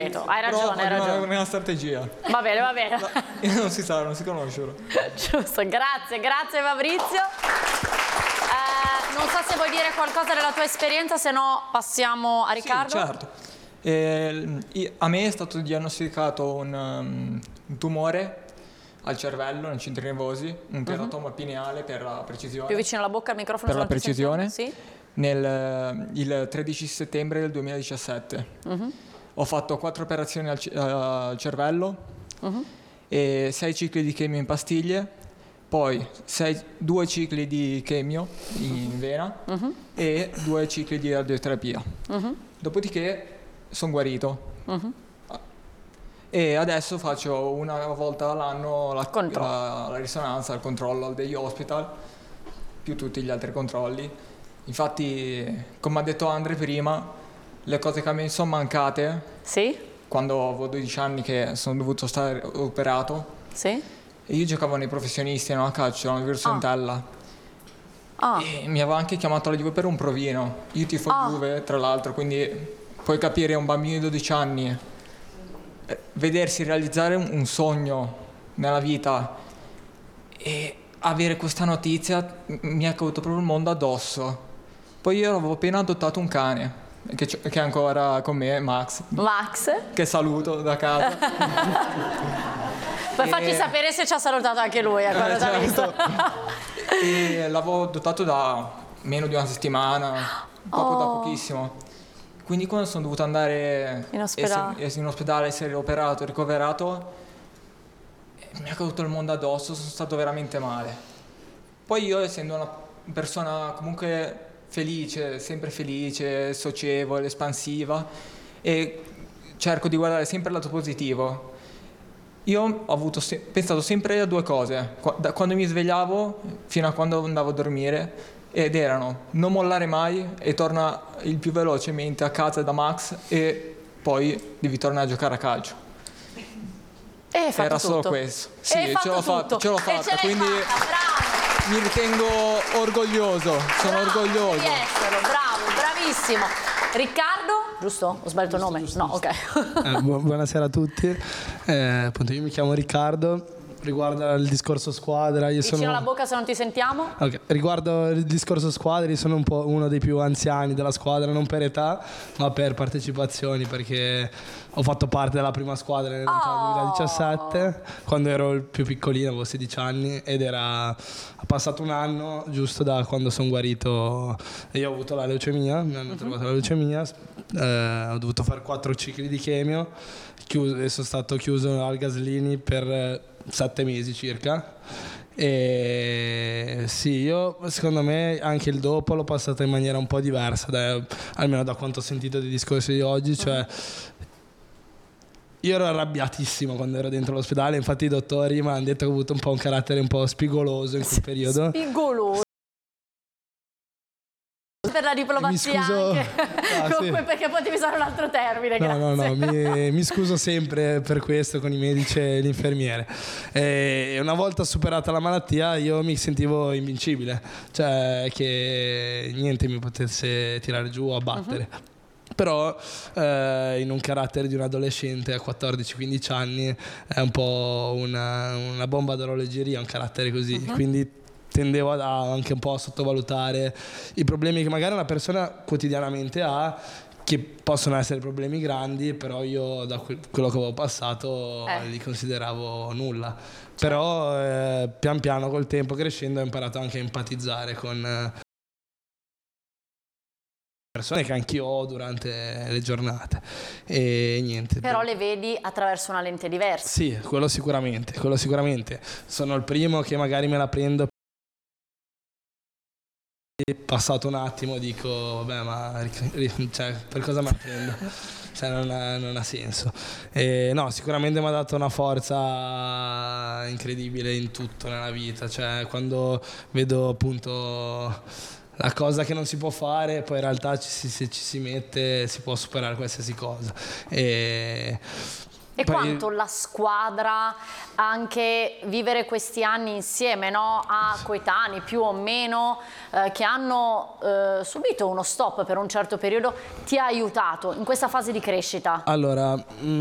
Hai ragione, hai ragione. È una strategia. Va bene. Non si sa, non si conoscono. Giusto, grazie Fabrizio. Non so se vuoi dire qualcosa della tua esperienza, se no passiamo a Riccardo. Sì, certo. A me è stato diagnosticato un tumore al cervello, nei centri nervosi, un teratoma pineale per la precisione. Più vicino alla bocca al microfono. Per la precisione. Sì. Il 13 settembre del 2017. Ho fatto 4 operazioni al cervello e 6 cicli di chemio in pastiglie, poi 2 cicli di chemio in vena e 2 cicli di radioterapia. Dopodiché sono guarito. E adesso faccio una volta all'anno la risonanza, il controllo degli hospital, più tutti gli altri controlli. Infatti, come ha detto Andre prima, le cose che mi sono mancate, quando avevo 12 anni che sono dovuto stare operato, e io giocavo nei professionisti, a calcio, alla Virsuentella. E mi aveva anche chiamato la Juve per un provino. Io tifo Juve, tra l'altro, quindi puoi capire un bambino di 12 anni vedersi realizzare un sogno nella vita e avere questa notizia mi è caduto proprio il mondo addosso. Poi io avevo appena adottato un cane che è ancora con me, Max, che saluto da casa. Poi facci sapere se ci ha salutato anche lui quando ti ha visto. E l'avevo adottato da meno di una settimana, proprio da pochissimo. Quindi quando sono dovuto andare in ospedale, essere operato, ricoverato, mi è caduto il mondo addosso, sono stato veramente male. Poi io, essendo una persona comunque felice, sempre felice, socievole, espansiva, e cerco di guardare sempre il lato positivo, io ho pensato sempre a 2 cose, da quando mi svegliavo fino a quando andavo a dormire, ed erano: non mollare mai e torna il più velocemente a casa da Max, e poi devi tornare a giocare a calcio. Era solo questo. Sì, ce l'ho fatta, quindi mi ritengo orgoglioso, sono orgoglioso di esserlo, bravo, bravissimo. Riccardo, giusto? Ho sbagliato il nome? No, ok. Buonasera a tutti. Appunto, io mi chiamo Riccardo. Riguardo il discorso squadra, vicino alla bocca se non ti sentiamo. Riguardo il discorso squadra, io sono un po' uno dei più anziani della squadra, non per età ma per partecipazioni, perché ho fatto parte della prima squadra nel 2017, quando ero il più piccolino, avevo 16 anni, ed ha passato un anno giusto da quando sono guarito. Io ho avuto la leucemia, mi hanno trovato la leucemia, ho dovuto fare 4 cicli di chemio e sono stato chiuso al Gaslini per 7 mesi circa. E sì, io secondo me anche il dopo l'ho passato in maniera un po' diversa, almeno da quanto ho sentito dei discorsi di oggi. Cioè, io ero arrabbiatissimo quando ero dentro l'ospedale, infatti i dottori mi hanno detto che ho avuto un po' un carattere un po' spigoloso in quel periodo. Spigoloso? Per la diplomazia anche. Comunque, perché poi devi usare un altro termine. No, mi scuso sempre per questo con i medici e l'infermiere. E una volta superata la malattia io mi sentivo invincibile, cioè che niente mi potesse tirare giù o abbattere. Però in un carattere di un adolescente a 14-15 anni è un po' una bomba d'orologeria, un carattere così, quindi tendevo anche un po' a sottovalutare i problemi che magari una persona quotidianamente ha, che possono essere problemi grandi, però io da quello che avevo passato li consideravo nulla. Però pian piano col tempo, crescendo, ho imparato anche a empatizzare con persone che anch'io ho durante le giornate, e niente. Però le vedi attraverso una lente diversa. Sì, quello sicuramente. Sono il primo che magari me la prendo, passato un attimo dico vabbè, ma per cosa me la prendo? Cioè, non ha senso. No, sicuramente mi ha dato una forza incredibile in tutto nella vita, cioè quando vedo appunto la cosa che non si può fare, poi in realtà se ci si mette si può superare qualsiasi cosa. E quanto la squadra, anche vivere questi anni insieme, no? A coetanei più o meno che hanno subito uno stop per un certo periodo, ti ha aiutato in questa fase di crescita? Allora,